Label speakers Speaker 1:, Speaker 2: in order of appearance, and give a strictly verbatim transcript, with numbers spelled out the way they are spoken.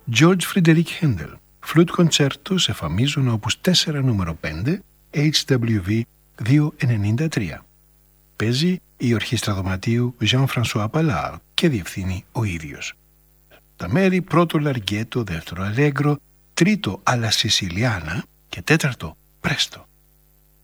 Speaker 1: George Frideric Händel, φλούτ κοντσέρτο σε φα μίζωνα όπους τέσσερα νούμερο πέντε, έιτς ντάμπλιου βι διακόσια ενενήντα τρία. Παίζει η Ορχήστρα Δωματίου Jean-François Ballard και διευθύνει ο ίδιος. Τα μέρη πρώτο Λαργέτο, δεύτερο Αλέγκρο, τρίτο Alla Siciliana και τέταρτο Presto.